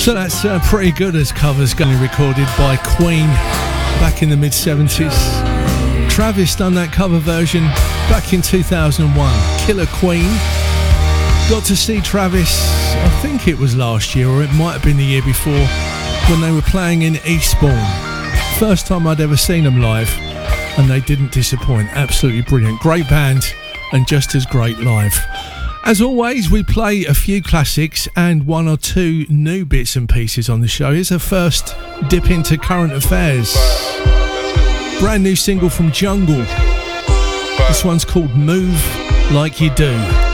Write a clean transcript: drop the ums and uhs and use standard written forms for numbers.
So that's pretty good as covers going recorded by Queen back in the mid-70s. Travis done that cover version back in 2001. Killer Queen. Got to see Travis, I think it was last year or it might have been the year before, when they were playing in Eastbourne. First time I'd ever seen them live, and they didn't disappoint. Absolutely brilliant. Great band and just as great live. As always, we play a few classics and one or two new bits and pieces on the show. Here's a first dip into current affairs. Brand new single from Jungle. This one's called Move Like You Do.